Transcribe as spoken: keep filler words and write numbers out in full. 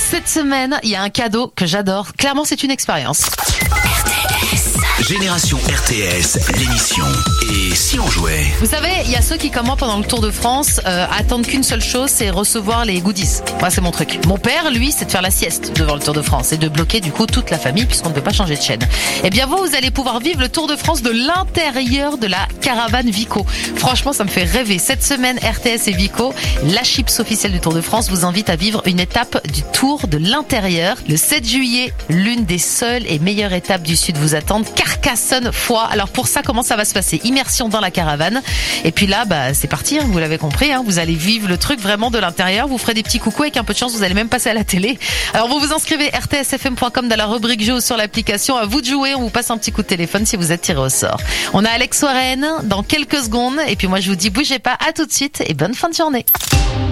Cette semaine, il y a un cadeau que j'adore. Clairement, c'est une expérience. Génération R T S, l'émission. Et si on jouait? Vous savez, il y a ceux qui, comme moi, pendant le Tour de France, euh, attendent qu'une seule chose, c'est recevoir les goodies. Moi, c'est mon truc. Mon père, lui, c'est de faire la sieste devant le Tour de France et de bloquer, du coup, toute la famille puisqu'on ne peut pas changer de chaîne. Eh bien, vous, vous allez pouvoir vivre le Tour de France de l'intérieur de la caravane Vico. Franchement, ça me fait rêver. Cette semaine, R T S et Vico, la chips officielle du Tour de France, vous invite à vivre une étape du Tour de l'intérieur. Le sept juillet, l'une des seules et meilleures étapes du Sud vous attendent. Carcassonne-Foix. Alors pour ça, comment ça va se passer? Immersion dans la caravane. Et puis là, bah c'est parti, hein, vous l'avez compris. Hein, vous allez vivre le truc vraiment de l'intérieur. Vous ferez des petits coucous avec un peu de chance, vous allez même passer à la télé. Alors vous vous inscrivez r t s f m point com dans la rubrique jeu sur l'application. À vous de jouer. On vous passe un petit coup de téléphone si vous êtes tiré au sort. On a Alex Warren dans quelques secondes. Et puis moi, je vous dis bougez pas. À tout de suite et bonne fin de journée.